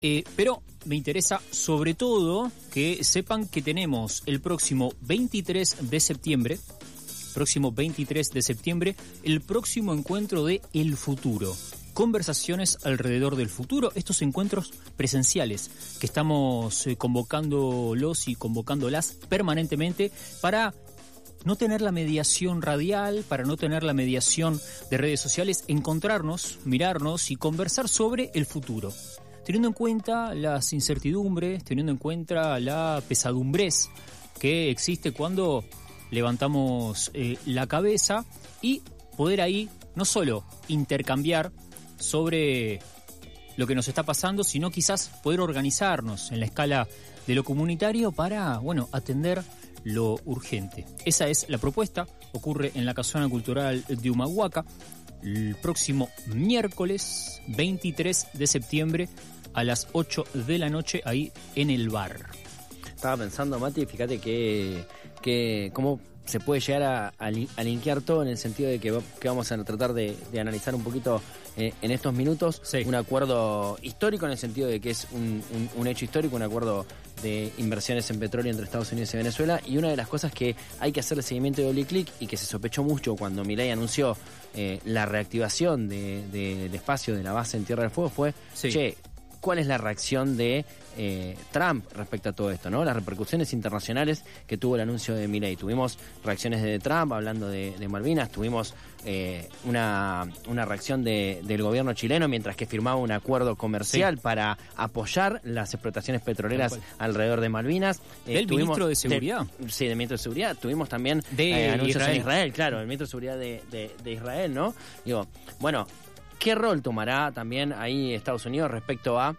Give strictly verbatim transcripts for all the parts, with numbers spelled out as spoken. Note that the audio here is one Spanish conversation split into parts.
Eh, pero me interesa sobre todo que sepan que tenemos el próximo veintitrés de septiembre, próximo veintitrés de septiembre, el próximo encuentro de El Futuro. Conversaciones alrededor del futuro, estos encuentros presenciales que estamos eh, convocándolos y convocándolas permanentemente para no tener la mediación radial, para no tener la mediación de redes sociales, encontrarnos, mirarnos y conversar sobre el futuro. Teniendo en cuenta las incertidumbres, teniendo en cuenta la pesadumbrez que existe cuando levantamos eh, la cabeza y poder ahí no solo intercambiar sobre lo que nos está pasando, sino quizás poder organizarnos en la escala de lo comunitario para, bueno, atender lo urgente. Esa es la propuesta, ocurre en la Casona Cultural de Humahuaca el próximo miércoles veintitrés de septiembre a las ocho de la noche ahí en el bar. Estaba pensando, Mati, fíjate que, que cómo se puede llegar a, a, a linkear todo en el sentido de que, que vamos a tratar de, de analizar un poquito eh, en estos minutos. Sí. Un acuerdo histórico en el sentido de que es un, un, un hecho histórico, un acuerdo de inversiones en petróleo entre Estados Unidos y Venezuela, y una de las cosas que hay que hacer el seguimiento de Oliclick y que se sospechó mucho cuando Milei anunció eh, la reactivación de, de, del espacio de la base en Tierra del Fuego fue, sí. che, ¿cuál es la reacción de eh, Trump respecto a todo esto, ¿no? Las repercusiones internacionales que tuvo el anuncio de Milei. Tuvimos reacciones de Trump hablando de, de Malvinas, tuvimos eh, una, una reacción de, del gobierno chileno mientras que firmaba un acuerdo comercial sí. para apoyar las explotaciones petroleras alrededor de Malvinas. Eh, del tuvimos, ministro de Seguridad. De, sí, del ministro de Seguridad. Tuvimos también de eh, anuncios Israel. en Israel, claro, el ministro de Seguridad de, de, de Israel, ¿no? Digo, bueno, ¿qué rol tomará también ahí Estados Unidos respecto a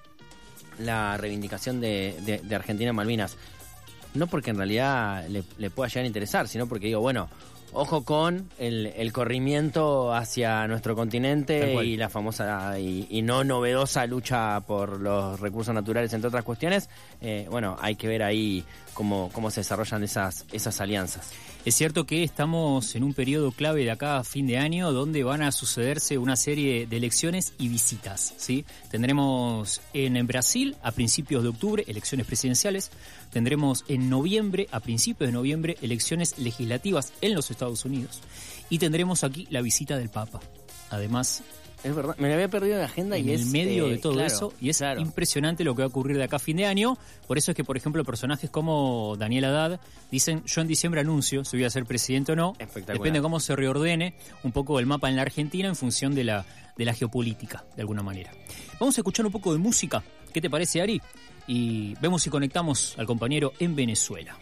la reivindicación de, de, de Argentina en Malvinas? No porque en realidad le, le pueda llegar a interesar, sino porque digo, bueno, ojo con el, el corrimiento hacia nuestro continente y la famosa y, y no novedosa lucha por los recursos naturales, entre otras cuestiones. Eh, bueno, hay que ver ahí cómo, cómo se desarrollan esas, esas alianzas. Es cierto que estamos en un periodo clave de acá a fin de año donde van a sucederse una serie de elecciones y visitas, ¿sí? Tendremos en, en Brasil a principios de octubre elecciones presidenciales, tendremos en noviembre, a principios de noviembre, elecciones legislativas en los Estados Unidos y tendremos aquí la visita del Papa. Además, es verdad, me la había perdido en la agenda en y el es medio eh, de todo claro, eso y es claro. impresionante lo que va a ocurrir de acá a fin de año. Por eso es que, por ejemplo, personajes como Daniel Haddad dicen, yo en diciembre anuncio si voy a ser presidente o no. Depende de cómo se reordene un poco el mapa en la Argentina en función de la, de la geopolítica, de alguna manera. Vamos a escuchar un poco de música. ¿Qué te parece, Ari? Y vemos si conectamos al compañero en Venezuela.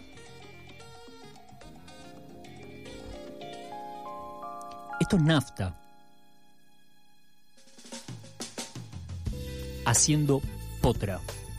Esto es Nafta. Haciendo Potra.